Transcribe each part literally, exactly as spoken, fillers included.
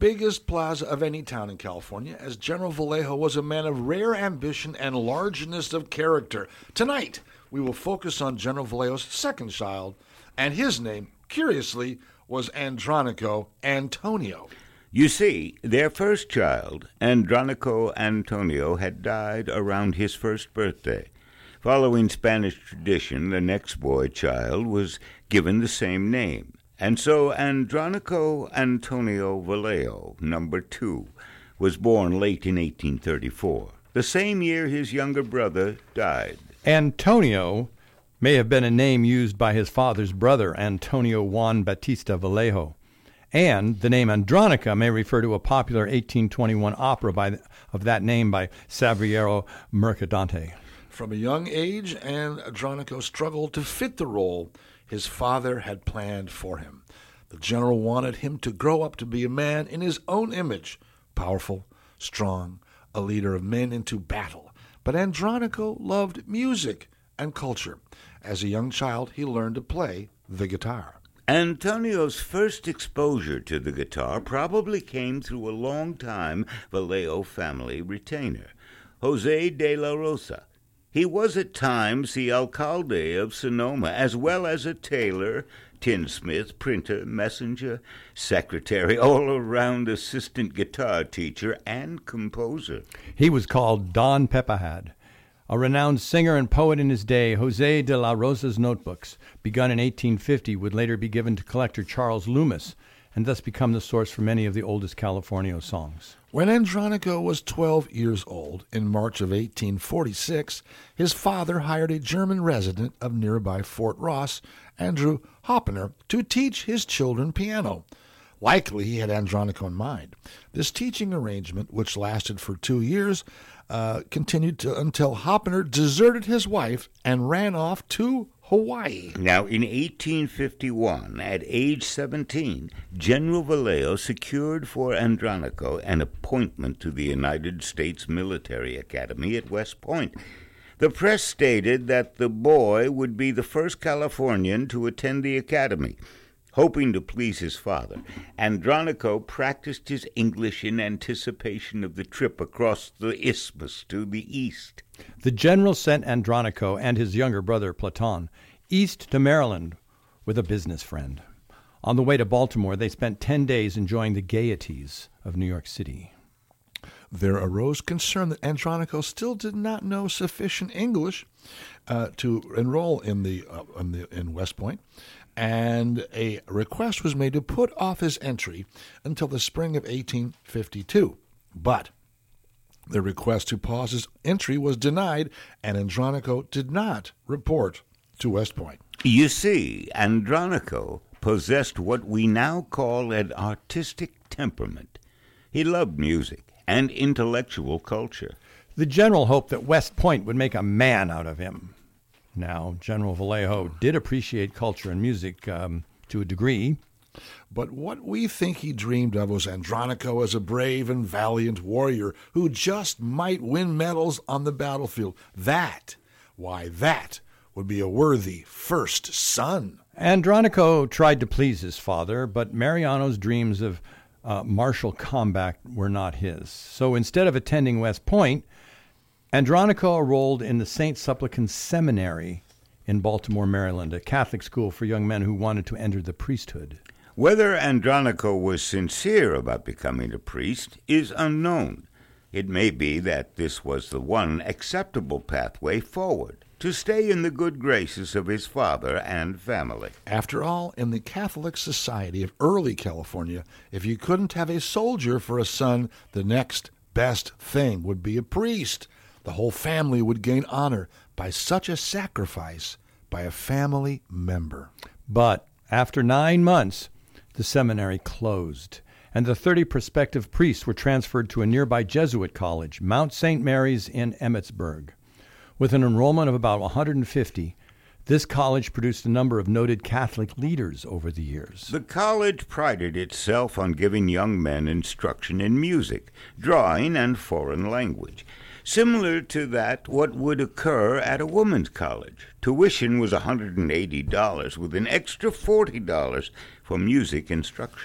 biggest plaza of any town in California, as General Vallejo was a man of rare ambition and largeness of character. Tonight, we will focus on General Vallejo's second child, and his name, curiously, was Andronico Antonio. You see, their first child, Andronico Antonio, had died around his first birthday. Following Spanish tradition, the next boy child was given the same name. And so Andronico Antonio Vallejo, number two, was born late in eighteen thirty-four, the same year his younger brother died. Antonio may have been a name used by his father's brother, Antonio Juan Batista Vallejo. And the name Andronica may refer to a popular eighteen twenty-one opera by, of that name by Saverio Mercadante. From a young age, Andronico struggled to fit the role his father had planned for him. The general wanted him to grow up to be a man in his own image, powerful, strong, a leader of men into battle. But Andronico loved music and culture. As a young child, he learned to play the guitar. Antonio's first exposure to the guitar probably came through a long-time Vallejo family retainer, José de la Rosa. He was at times the alcalde of Sonoma, as well as a tailor, tinsmith, printer, messenger, secretary, all-around assistant guitar teacher, and composer. He was called Don Pepahad. A renowned singer and poet in his day, José de la Rosa's notebooks, begun in eighteen fifty, would later be given to collector Charles Loomis, and thus become the source for many of the oldest Californio songs. When Andronico was twelve years old, in March of eighteen forty-six, his father hired a German resident of nearby Fort Ross, Andrew Hoppener, to teach his children piano. Likely he had Andronico in mind. This teaching arrangement, which lasted for two years, uh, continued to, until Hoppener deserted his wife and ran off to Hawaii. Now, in eighteen fifty-one, at age seventeen, General Vallejo secured for Andronico an appointment to the United States Military Academy at West Point. The press stated that the boy would be the first Californian to attend the academy. Hoping to please his father, Andronico practiced his English in anticipation of the trip across the isthmus to the east. The general sent Andronico and his younger brother, Platon, east to Maryland with a business friend. On the way to Baltimore, they spent ten days enjoying the gaieties of New York City. There arose concern that Andronico still did not know sufficient English uh, to enroll in the, uh, in the in West Point, and a request was made to put off his entry until the spring of eighteen fifty-two. But the request to pause his entry was denied, and Andronico did not report to West Point. You see, Andronico possessed what we now call an artistic temperament. He loved music and intellectual culture. The general hoped that West Point would make a man out of him. Now, General Vallejo did appreciate culture and music um, to a degree. But what we think he dreamed of was Andronico as a brave and valiant warrior who just might win medals on the battlefield. That, why that, would be a worthy first son. Andronico tried to please his father, but Mariano's dreams of uh, martial combat were not his. So instead of attending West Point, Andronico enrolled in the Saint Supplicans Seminary in Baltimore, Maryland, a Catholic school for young men who wanted to enter the priesthood. Whether Andronico was sincere about becoming a priest is unknown. It may be that this was the one acceptable pathway forward, to stay in the good graces of his father and family. After all, in the Catholic society of early California, if you couldn't have a soldier for a son, the next best thing would be a priest. The whole family would gain honor by such a sacrifice by a family member. But after nine months, the seminary closed, and the thirty prospective priests were transferred to a nearby Jesuit college, Mount Saint Mary's in Emmitsburg. With an enrollment of about one hundred fifty, this college produced a number of noted Catholic leaders over the years. The college prided itself on giving young men instruction in music, drawing, and foreign language. Similar to that, what would occur at a women's college. Tuition was one hundred eighty dollars, with an extra forty dollars for music instruction.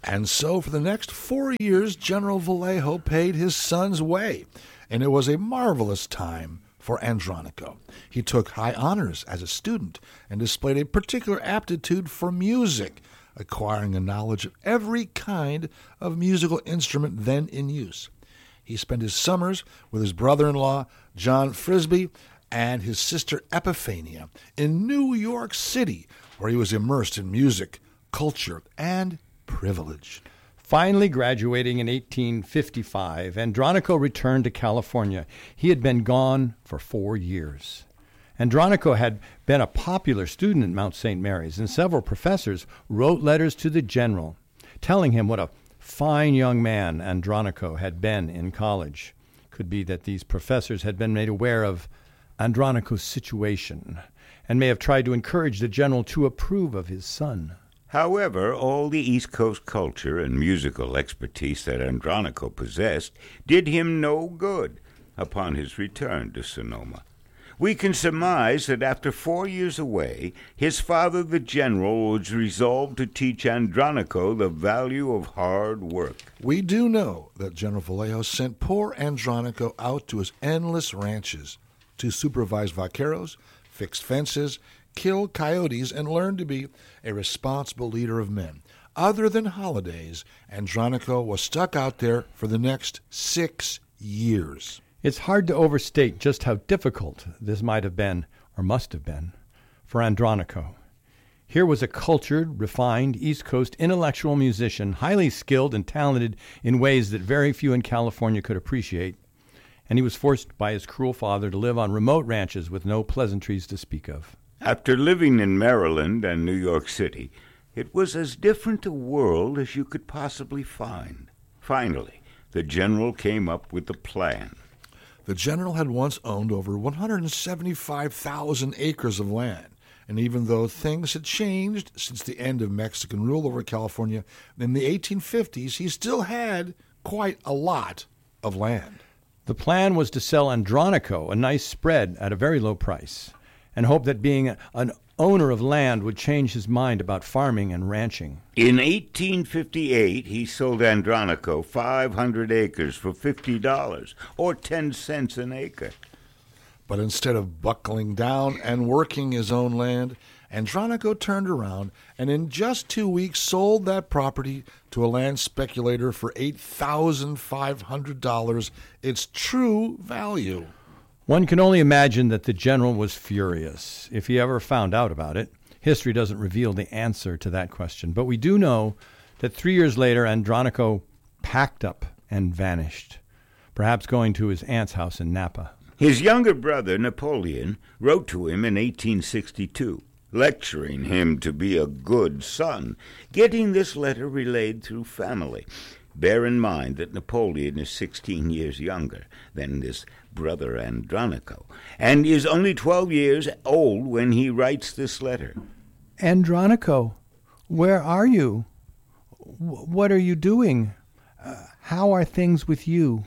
And so for the next four years, General Vallejo paid his son's way, and it was a marvelous time for Andronico. He took high honors as a student and displayed a particular aptitude for music, acquiring a knowledge of every kind of musical instrument then in use. He spent his summers with his brother-in-law, John Frisbee, and his sister Epiphania in New York City, where he was immersed in music, culture, and privilege. Finally graduating in eighteen fifty-five, Andronico returned to California. He had been gone for four years. Andronico had been a popular student at Mount Saint Mary's, and several professors wrote letters to the general telling him what a fine young man Andronico had been in college. Could be that these professors had been made aware of Andronico's situation and may have tried to encourage the general to approve of his son. However, all the East Coast culture and musical expertise that Andronico possessed did him no good upon his return to Sonoma. We can surmise that after four years away, his father, the general, was resolved to teach Andronico the value of hard work. We do know that General Vallejo sent poor Andronico out to his endless ranches to supervise vaqueros, fix fences, kill coyotes, and learn to be a responsible leader of men. Other than holidays, Andronico was stuck out there for the next six years. It's hard to overstate just how difficult this might have been, or must have been, for Andronico. Here was a cultured, refined, East Coast intellectual musician, highly skilled and talented in ways that very few in California could appreciate, and he was forced by his cruel father to live on remote ranches with no pleasantries to speak of. After living in Maryland and New York City, it was as different a world as you could possibly find. Finally, the general came up with a plan. The general had once owned over one hundred seventy-five thousand acres of land, and even though things had changed since the end of Mexican rule over California in the eighteen fifties, he still had quite a lot of land. The plan was to sell Andronico a nice spread at a very low price, and hope that being an owner of land would change his mind about farming and ranching. In eighteen fifty-eight, he sold Andronico five hundred acres for fifty dollars, or ten cents an acre. But instead of buckling down and working his own land, Andronico turned around and in just two weeks sold that property to a land speculator for eight thousand five hundred dollars, its true value. One can only imagine that the general was furious, if he ever found out about it. History doesn't reveal the answer to that question, but we do know that three years later, Andronico packed up and vanished, perhaps going to his aunt's house in Napa. His younger brother, Napoleon, wrote to him in eighteen sixty-two, lecturing him to be a good son, getting this letter relayed through family. Bear in mind that Napoleon is sixteen years younger than this brother Andronico, and is only twelve years old when he writes this letter. Andronico, where are you? W- what are you doing? Uh, how are things with you?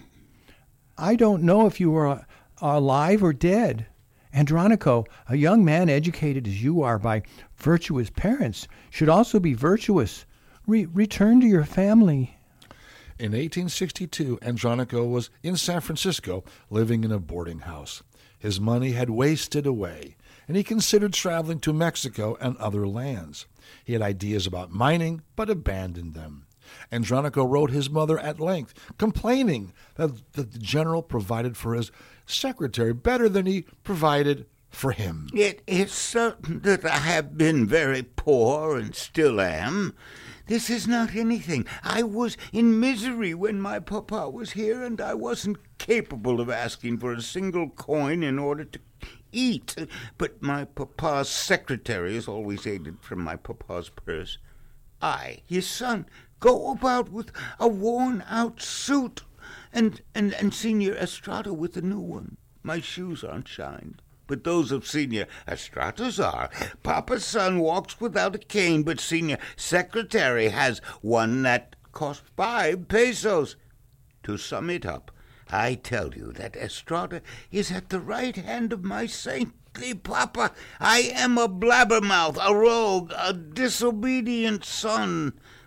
I don't know if you are, are alive or dead. Andronico, a young man educated as you are by virtuous parents, should also be virtuous. Re- return to your family. In eighteen sixty-two, Andronico was in San Francisco, living in a boarding house. His money had wasted away, and he considered traveling to Mexico and other lands. He had ideas about mining, but abandoned them. Andronico wrote his mother at length, complaining that, that the general provided for his secretary better than he provided for him. It is certain that I have been very poor and still am. This is not anything. I was in misery when my papa was here, and I wasn't capable of asking for a single coin in order to eat. But my papa's secretary is always aided from my papa's purse. I, his son, go about with a worn-out suit, and, and, and Senor Estrada with a new one. My shoes aren't shined, but those of Senor Estrada's are. Papa's son walks without a cane, but Senor Secretary has one that costs five pesos. To sum it up, I tell you that Estrada is at the right hand of my saintly papa. I am a blabbermouth, a rogue, a disobedient son,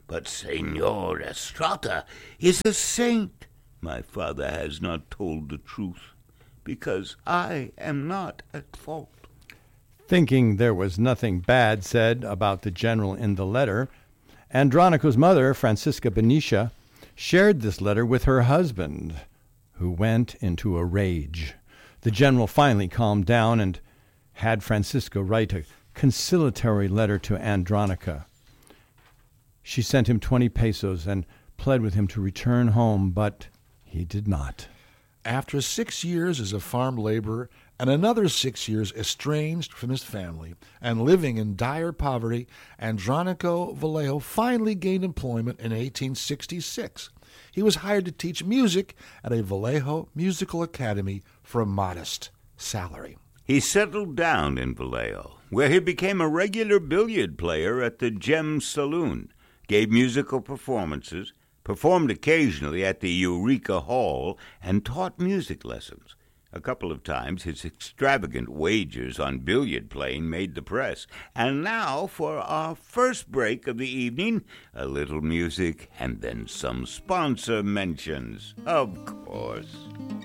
but Senor Estrada is a saint. My father has not told the truth, because I am not at fault. Thinking there was nothing bad said about the general in the letter, Andronico's mother, Francisca Benicia, shared this letter with her husband, who went into a rage. The general finally calmed down and had Francisca write a conciliatory letter to Andronica. She sent him twenty pesos and pled with him to return home, but he did not. After six years as a farm laborer and another six years estranged from his family and living in dire poverty, Andronico Vallejo finally gained employment in eighteen sixty-six. He was hired to teach music at a Vallejo Musical Academy for a modest salary. He settled down in Vallejo, where he became a regular billiard player at the Gem Saloon, gave musical performances, performed occasionally at the Eureka Hall, and taught music lessons. A couple of times his extravagant wagers on billiard playing made the press. And now, for our first break of the evening, a little music and then some sponsor mentions, of course.